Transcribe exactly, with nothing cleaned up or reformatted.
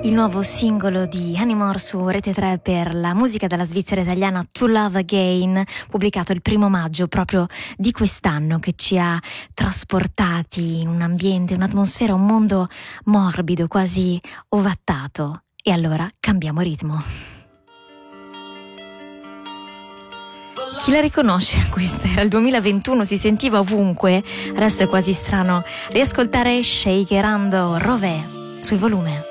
Il nuovo singolo di Anymore su Rete tre per la musica della Svizzera italiana To Love Again, pubblicato il primo maggio proprio di quest'anno, che ci ha trasportati in un ambiente, un'atmosfera, un mondo morbido, quasi ovattato. E allora cambiamo ritmo. Chi la riconosce questa? Era il duemilaventuno, si sentiva ovunque. Adesso è quasi strano riascoltare Shakerando Rové sul volume.